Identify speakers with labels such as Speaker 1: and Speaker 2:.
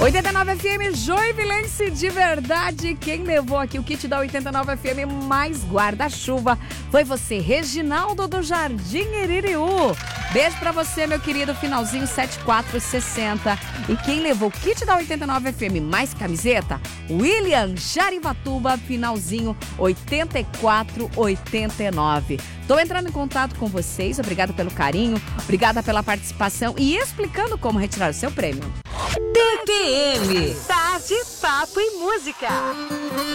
Speaker 1: 89 FM, Joinvilense de verdade. Quem levou aqui o kit da 89 FM mais guarda-chuva foi você, Reginaldo do Jardim Iririú. Beijo pra você, meu querido, finalzinho 7460. E quem levou o kit da 89 FM mais camiseta? William Jarivatuba, finalzinho 8489. Tô entrando em contato com vocês, obrigada pelo carinho, obrigada pela participação e explicando como retirar o seu prêmio.
Speaker 2: TPM, Tarde, Papo e Música.